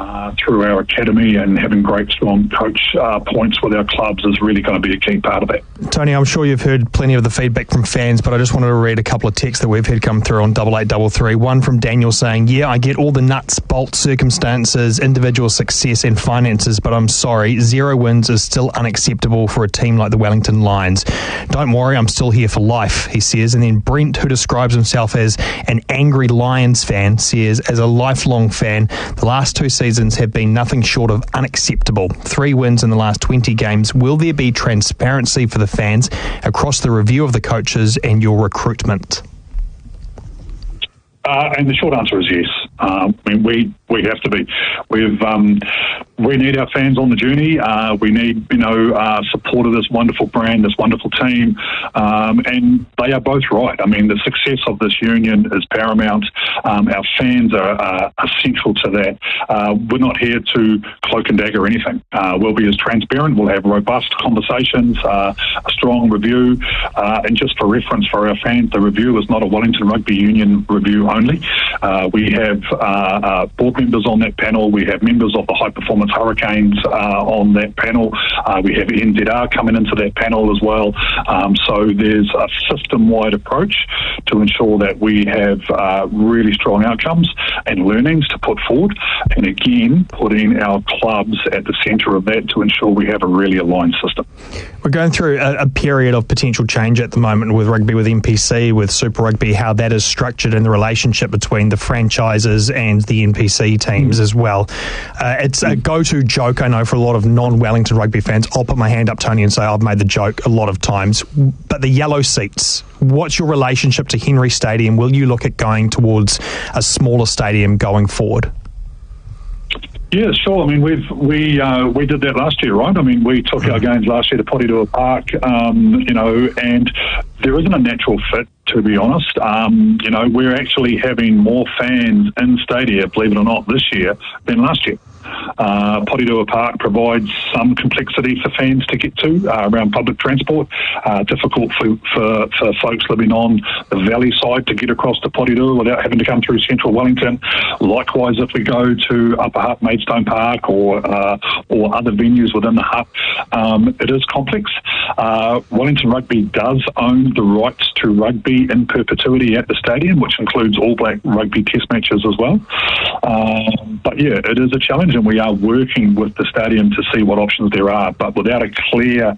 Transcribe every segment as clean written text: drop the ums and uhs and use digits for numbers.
through our academy, and having great, strong coach points with our clubs is really going to be a key part of it. Tony, I'm sure you've heard plenty of the feedback from fans, but I just wanted to read a couple of texts that we've had come through on 8833. One from Daniel saying, yeah, I get all the nuts, bolts, circumstances, individual success and finances, but I'm sorry, 0 wins is still unacceptable for a team like the Wellington Lions. Don't worry, I'm still here for life, he says. And then Brent, who describes himself as an angry Lions fan, says, as a lifelong fan, the last 2 seasons have been nothing short of unacceptable. 3 wins in the last 20 games. Will there be transparency for the fans across the review of the coaches and your recruitment? And the short answer is yes. I mean, we have to be. We need our fans on the journey. We need, support of this wonderful brand, this wonderful team, and they are both right. I mean, the success of this union is paramount. Our fans are essential to that. We're not here to cloak and dagger anything. We'll be as transparent. We'll have robust conversations, a strong review, and just for reference for our fans, the review is not a Wellington Rugby Union review only. We have board members on that panel. We have members of the High Performance Hurricanes on that panel. We have NZR coming into that panel as well. So there's a system-wide approach to ensure that we have really strong outcomes and learnings to put forward. And again, putting our clubs at the centre of that to ensure we have a really aligned system. We're going through a period of potential change at the moment with rugby, with NPC, with Super Rugby, how that is structured in the relationship between the franchises and the NPC teams as well. It's a go-to joke, I know, for a lot of non-Wellington rugby fans. I'll put my hand up, Tony, and say I've made the joke a lot of times. But the yellow seats, what's your relationship to Henry Stadium? Will you look at going towards a smaller stadium going forward? Yeah, sure. I mean, we did that last year, right? I mean, we took our games last year to Porirua Park, and there isn't a natural fit, to be honest. We're actually having more fans in Stadia, believe it or not, this year than last year. Porirua Park provides some complexity for fans to get to around public transport. Difficult for folks living on the valley side to get across to Porirua without having to come through central Wellington. Likewise, if we go to Upper Hutt, Maidstone Park, or other venues within the Hutt, it is complex. Wellington Rugby does own the rights to rugby in perpetuity at the stadium, which includes All Black rugby test matches as well. But yeah, it is a challenge, and we are working with the stadium to see what options there are. But without a clear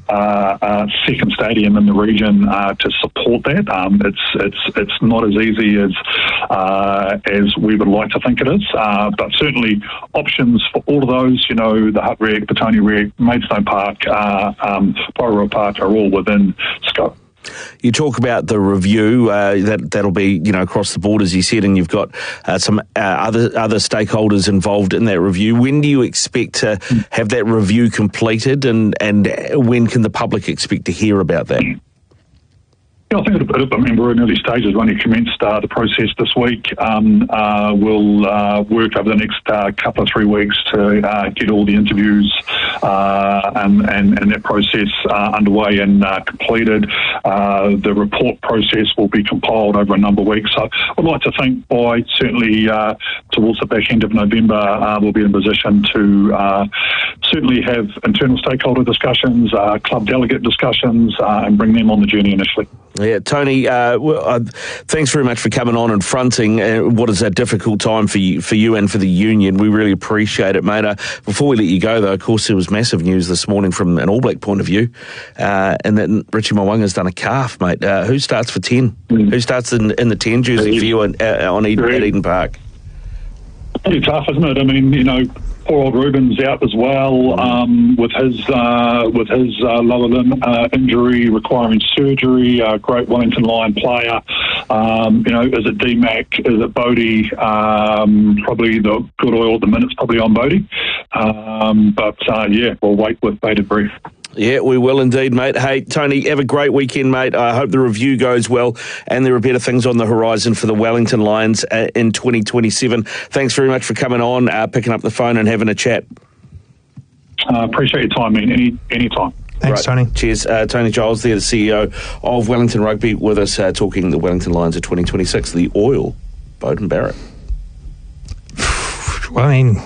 second stadium in the region to support that, it's not as easy as we would like to think it is. But certainly options for all of those, the Hutt Reg, Petone Reg, Maidstone Park, Porirua Park are all within scope. You talk about the review that'll be across the board, as you said, and you've got some other stakeholders involved in that review. When do you expect to have that review completed, and when can the public expect to hear about that? Yeah, I think we're in early stages. We only commenced the process this week. We'll work over the next couple of 3 weeks to get all the interviews and that process underway and completed. The report process will be compiled over a number of weeks. So I'd like to think by certainly towards the back end of November, we'll be in a position to certainly have internal stakeholder discussions, club delegate discussions, and bring them on the journey initially. Yeah, Tony, thanks very much for coming on and fronting what is a difficult time for you and for the union. We really appreciate it, mate. Before we let you go, though, of course, there was massive news this morning from an All Black point of view, and that Richie Mo'unga's done a calf, mate. Who starts for 10? Who starts in the 10 jersey for you at Eden Park? Pretty tough, isn't it? I mean, poor old Ruben's out as well with his lower limb injury requiring surgery. Great Wellington Lion player. Is it D-Mac? Is it Bodie? Probably the good oil at the minute's probably on Bodie. We'll wait with bated breath. Yeah, we will indeed, mate. Hey, Tony, have a great weekend, mate. I hope the review goes well and there are better things on the horizon for the Wellington Lions in 2027. Thanks very much for coming on, picking up the phone and having a chat. Appreciate your time, man. Anytime. Thanks, Tony. Cheers. Tony Giles there, the CEO of Wellington Rugby, with us talking the Wellington Lions of 2026, the Oil, Beauden Barrett. Well, I mean,